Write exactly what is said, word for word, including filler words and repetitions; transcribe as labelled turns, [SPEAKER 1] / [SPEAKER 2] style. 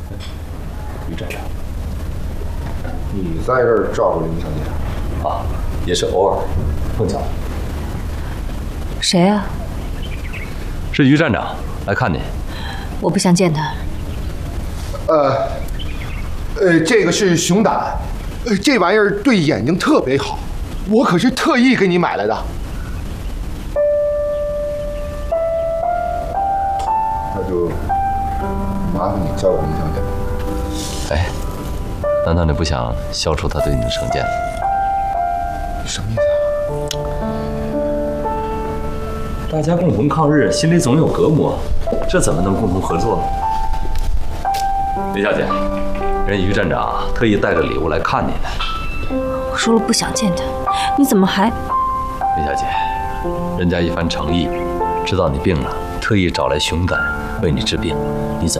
[SPEAKER 1] 于站长，
[SPEAKER 2] 你在这儿照顾林小姐
[SPEAKER 1] 啊，也是偶尔碰巧。
[SPEAKER 3] 谁呀？
[SPEAKER 1] 是于站长来看你。
[SPEAKER 3] 我不想见他。
[SPEAKER 2] 呃，呃，这个是熊胆，呃，这玩意儿对眼睛特别好，我可是特意给你买来的。那就麻烦你照顾林小姐。
[SPEAKER 1] 哎，难道你不想消除他对你的成见？
[SPEAKER 2] 你什么意思啊？
[SPEAKER 1] 大家共同抗日，心里总有隔膜，这怎么能共同合作呢？林小姐，人于站长特意带着礼物来看你呢。
[SPEAKER 3] 我说了不想见他，你怎么还……
[SPEAKER 1] 林小姐，人家一番诚意，知道你病了，特意找来熊胆为你治病，你怎么？